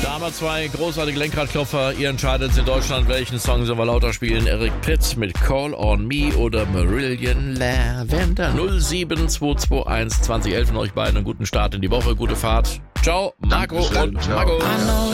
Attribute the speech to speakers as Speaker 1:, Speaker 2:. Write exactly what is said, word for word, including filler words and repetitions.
Speaker 1: Da haben wir zwei großartige Lenkradklopfer. Ihr entscheidet in Deutschland, welchen Song sollen wir lauter spielen. Erik Pritz mit Call on Me oder Marillion Lavender. null sieben zwei zwei eins zwanzig elf von euch beiden. Einen guten Start in die Woche, gute Fahrt. Ciao, Marco
Speaker 2: Dankeschön,
Speaker 1: und
Speaker 2: ciao.
Speaker 1: Marco.